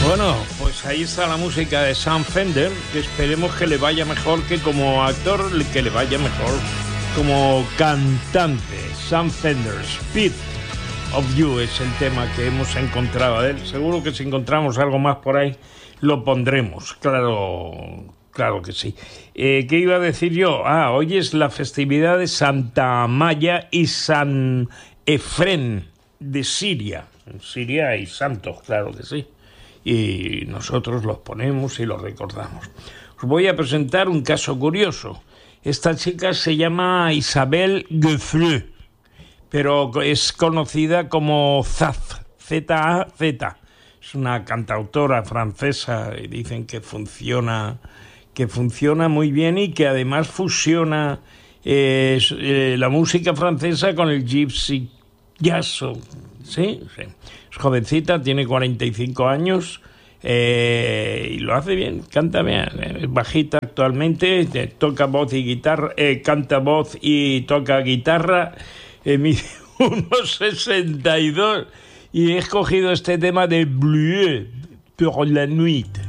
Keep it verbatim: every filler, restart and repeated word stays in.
Bueno, pues ahí está la música de Sam Fender, que esperemos que le vaya mejor que como actor, que le vaya mejor como cantante. Sam Fender, Speed of You es el tema que hemos encontrado de él. Seguro que si encontramos algo más por ahí, lo pondremos, claro, claro que sí. Eh, ¿Qué iba a decir yo? Ah, hoy es la festividad de Santa Amaya y San Efrén de Siria. En Siria hay santos, claro que sí. Y nosotros los ponemos y los recordamos. Os voy a presentar un caso curioso. Esta chica se llama Isabelle Gueffreux, pero es conocida como Zaz, Z A Z. Es una cantautora francesa y dicen que funciona, que funciona muy bien y que además fusiona eh, eh, la música francesa con el gypsy jazz. ¿Sí? Sí. Es jovencita, tiene cuarenta y cinco años eh, y lo hace bien, canta bien. Es bajita actualmente, toca voz y guitarra, eh, canta voz y toca guitarra. Eh, mide uno sesenta y dos y he escogido este tema de Bleu pour la nuit.